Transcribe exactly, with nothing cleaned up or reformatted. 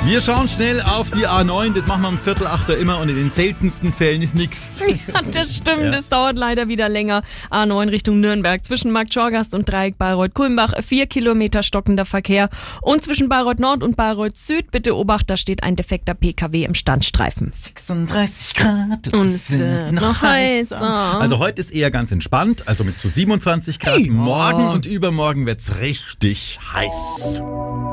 Wir schauen schnell auf die A neun, das machen wir um Viertel achter immer und in den seltensten Fällen ist nichts. Ja, das stimmt, Ja. das dauert leider wieder länger. A neun Richtung Nürnberg, zwischen Markt Schorgast und Dreieck Bayreuth-Kulmbach, vier Kilometer stockender Verkehr. Und zwischen Bayreuth Nord und Bayreuth Süd, bitte Obacht, da steht ein defekter P K W im Standstreifen. sechsunddreißig Grad Und es wird noch heißer. Also heute ist eher ganz entspannt, also mit so siebenundzwanzig Grad. Ja. Morgen und übermorgen wird's richtig heiß.